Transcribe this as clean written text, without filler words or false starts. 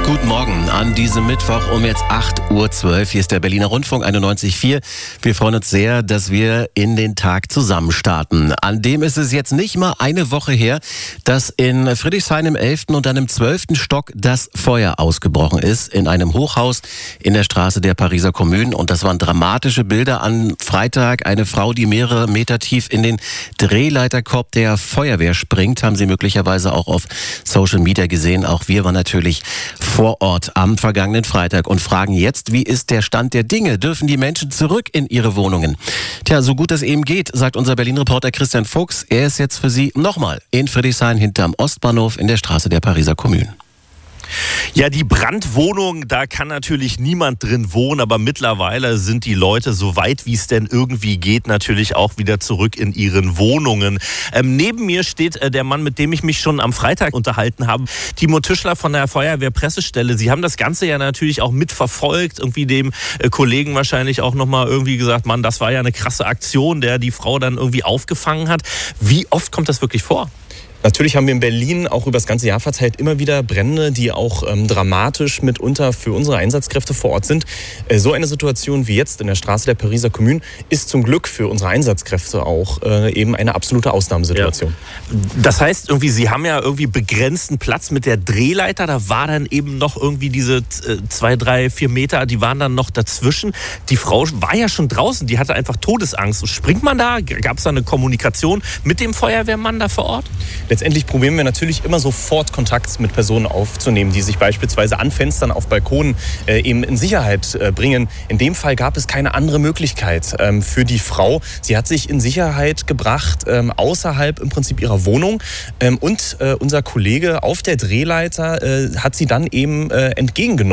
Guten Morgen an diesem Mittwoch um jetzt 8:12 Uhr. Hier ist der Berliner Rundfunk 91.4. Wir freuen uns sehr, dass wir in den Tag zusammen starten. An dem ist es jetzt nicht mal eine Woche her, dass in Friedrichshain im 11. und dann im 12. Stock das Feuer ausgebrochen ist in einem Hochhaus in der Straße der Pariser Kommune. Und das waren dramatische Bilder am Freitag. Eine Frau, die mehrere Meter tief in den Drehleiterkorb der Feuerwehr springt, haben Sie möglicherweise auch auf Social Media gesehen. Auch wir waren natürlich vor Ort am vergangenen Freitag und fragen jetzt, wie ist der Stand der Dinge? Dürfen die Menschen zurück in ihre Wohnungen? Tja, so gut es eben geht, sagt unser Berlin-Reporter Christian Fuchs. Er ist jetzt für Sie nochmal in Friedrichshain hinterm Ostbahnhof in der Straße der Pariser Kommune. Ja, die Brandwohnung, da kann natürlich niemand drin wohnen, aber mittlerweile sind die Leute, so weit wie es denn irgendwie geht, natürlich auch wieder zurück in ihren Wohnungen. Neben mir steht der Mann, mit dem ich mich schon am Freitag unterhalten habe, Timo Tischler von der Feuerwehrpressestelle. Sie haben das Ganze ja natürlich auch mitverfolgt, irgendwie dem Kollegen wahrscheinlich auch nochmal irgendwie gesagt, Mann, das war ja eine krasse Aktion, der die Frau dann irgendwie aufgefangen hat. Wie oft kommt das wirklich vor? Natürlich haben wir in Berlin auch über das ganze Jahr verteilt immer wieder Brände, die auch dramatisch mitunter für unsere Einsatzkräfte vor Ort sind. So eine Situation wie jetzt in der Straße der Pariser Kommune ist zum Glück für unsere Einsatzkräfte auch eben eine absolute Ausnahmesituation. Ja. Das heißt, irgendwie, Sie haben ja irgendwie begrenzten Platz mit der Drehleiter. Da war dann eben noch irgendwie diese 2, 3, 4 Meter, die waren dann noch dazwischen. Die Frau war ja schon draußen, die hatte einfach Todesangst. Springt man da? Gab es da eine Kommunikation mit dem Feuerwehrmann da vor Ort? Letztendlich probieren wir natürlich immer sofort Kontakt mit Personen aufzunehmen, die sich beispielsweise an Fenstern auf Balkonen eben in Sicherheit bringen. In dem Fall gab es keine andere Möglichkeit für die Frau. Sie hat sich in Sicherheit gebracht außerhalb im Prinzip ihrer Wohnung und unser Kollege auf der Drehleiter hat sie dann eben entgegengenommen.